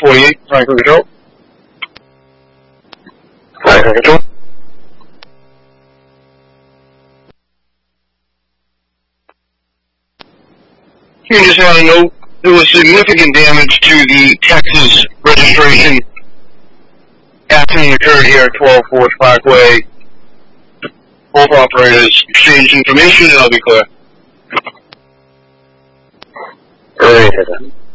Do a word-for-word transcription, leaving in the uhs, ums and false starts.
forty-eight, Franklin Control. Franklin Control. You just want to note there was significant damage to the Texas registration. Accident occurred here at twelve Fourth Parkway. Both operators exchanged information and I'll be clear. Early